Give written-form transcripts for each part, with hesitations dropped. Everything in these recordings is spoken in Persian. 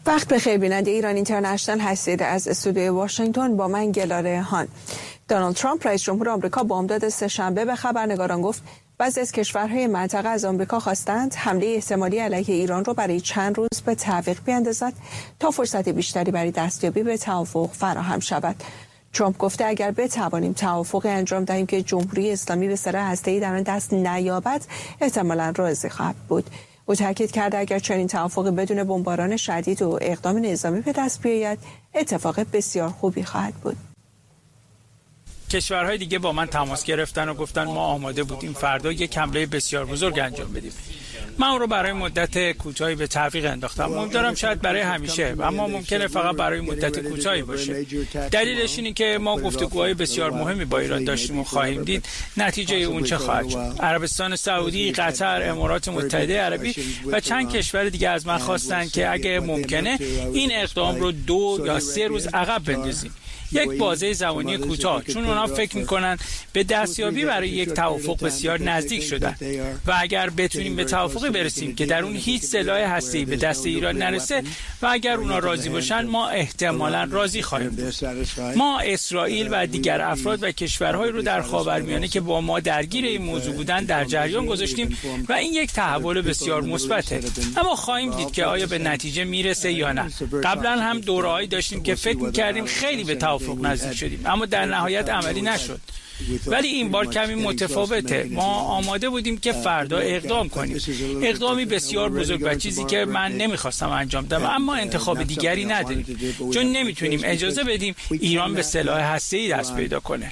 وقت بخیر بیننده ایران اینترنشنال هستید. از استودیوی واشنگتن با من گلاره هان. دونالد ترامپ رئیس جمهور آمریکا بامداد سه‌شنبه به خبرنگاران گفت بعضی از کشورهای منطقه از آمریکا خواستند حمله احتمالی علیه ایران را برای چند روز به تعویق بیاندازد تا فرصت بیشتری برای دستیابی به توافق فراهم شود. ترامپ گفته اگر بتوانیم توافقی انجام دهیم که جمهوری اسلامی به سلاح هسته‌ای در آن دست نیابد، احتمالاً راضی خواهد بود. او تاکید کرده اگر چنین توافقی بدون بمباران شدید و اقدام نظامی به دست بیاید، اتفاق بسیار خوبی خواهد بود. کشورهای دیگه با من تماس گرفتن و گفتن ما آماده بودیم فردا یک حمله بسیار بزرگ انجام بدیم. من اون رو برای مدت کوتاهی به تعویق انداختم. امیدوارم شاید برای همیشه، اما ممکنه فقط برای مدت کوتاهی باشه. دلیلش اینه که ما گفتگوهای بسیار مهمی با ایران داشتیم و خواهیم دید نتیجه اون چه خواهد شد. عربستان سعودی، قطر، امارات متحده عربی و چند کشور دیگه از من خواستن که اگه ممکنه این اقدام رو 2 یا 3 روز عقب بندازیم. یک بازه زمانی کوتاه، چون اونا فکر میکنن به دستیابی برای یک توافق بسیار نزدیک شدن و اگر بتونیم به توافقی برسیم که در اون هیچ سلاح هسته‌ای به دست ایران نرسه و اگر اونا راضی باشن، ما احتمالاً راضی خواهیم بود. ما اسرائیل و دیگر افراد و کشورهایی رو در خاورمیانه که با ما درگیر این موضوع بودن در جریان گذاشتیم و این یک تحول بسیار مثبته. اما خواهیم دید که آیا به نتیجه میرسه یا نه. قبلا هم دوره‌ای داشتیم که فکر می‌کردیم خیلی به توافق نزدیک شدیم، اما در نهایت عملی نشد. ولی این بار کمی متفاوته. ما آماده بودیم که فردا اقدام کنیم، اقدامی بسیار بزرگ و چیزی که من نمیخواستم انجام بدم، اما انتخاب دیگری نداریم، چون نمیتونیم اجازه بدیم ایران به سلاح هسته‌ای دست پیدا کنه.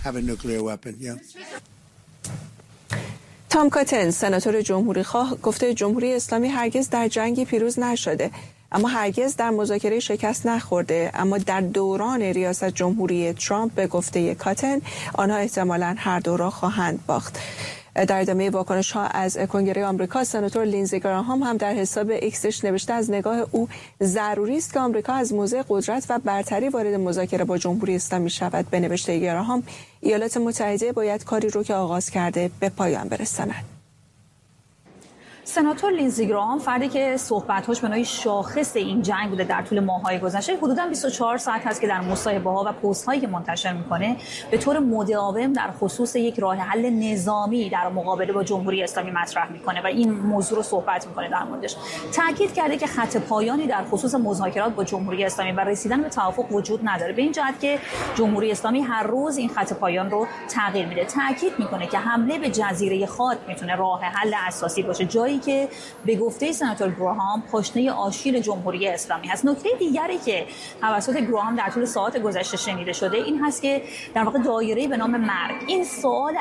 تام کاتن، سناتور جمهوری‌خواه، گفته جمهوری اسلامی هرگز در جنگی پیروز نشده، اما هرگز در مذاکره شکست نخورده. اما در دوران ریاست جمهوری ترامپ به گفته کاتن آنها احتمالاً هر دو را خواهند باخت. در ادامه واکنش‌ها از کنگره آمریکا، سناتور لینزی گراهام هم در حساب ایکسش نوشته از نگاه او ضروری است که آمریکا از موضع قدرت و برتری وارد مذاکره با جمهوری اسلامی شود. به نوشته گراهام ایالات متحده باید کاری رو که آغاز کرده به پایان برساند. سناتور لینزی گراهام، فردی که صحبت‌هاش به نوعی شاخص این جنگ بوده در طول ماه‌های گذشته، حدوداً 24 ساعت هست که در مصاحبه‌ها و پست‌هایی که منتشر می‌کنه به طور مداوم در خصوص یک راه حل نظامی در مقابله با جمهوری اسلامی مطرح می‌کنه و این موضوع رو صحبت می‌کنه در موردش. تاکید کرده که خط پایانی در خصوص مذاکرات با جمهوری اسلامی و رسیدن به توافق وجود نداره، به این جهت که جمهوری اسلامی هر روز این خط پایان رو تغییر میده. تاکید می‌کنه که حمله به جزیره خاک می‌تونه راه حل اساسی باشه، جایی که به گفته سناتور گراهام پاشنه آشیل جمهوری اسلامی هست. نکته دیگری که توسط گراهام در طول ساعات گذشته شنیده شده این هست که در واقع دایره به نام مرگ، این سوال